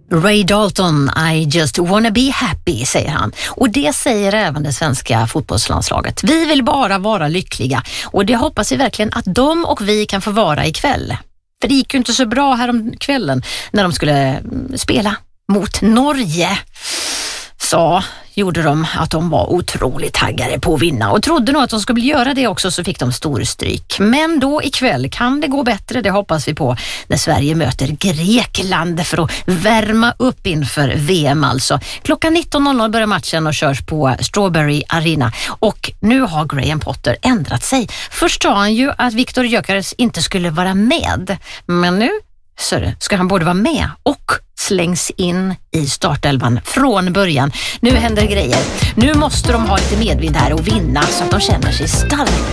Ray Dalton, I just wanna be happy, säger han. Och det säger även det svenska fotbollslandslaget. Vi vill bara vara lyckliga och det hoppas vi verkligen att de och vi kan få vara ikväll. För det gick ju inte så bra här om kvällen när de skulle spela mot Norge. Så gjorde de att de var otroligt taggade på att vinna och trodde nog att de skulle göra det också, så fick de stor stryk. Men då ikväll kan det gå bättre, det hoppas vi på, när Sverige möter Grekland för att värma upp inför VM alltså. Klockan 19.00 börjar matchen och körs på Strawberry Arena och nu har Graham Potter ändrat sig. Först sa han ju att Viktor Gyökeres inte skulle vara med, men nu ska han både vara med och slängs in i startelvan från början. Nu händer grejer. Nu måste de ha lite medvind här och vinna så att de känner sig starka.